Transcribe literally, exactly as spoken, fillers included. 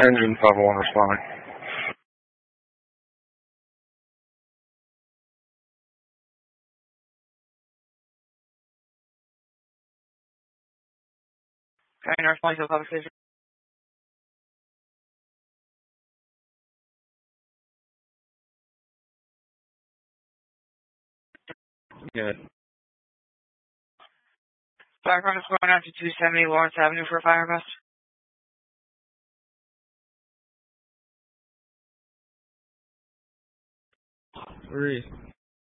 Engine five oh one responding. Okay, North Plainfield Public Station. Good. Background is going out to two seventy Lawrence Avenue for a fire arrest. Three.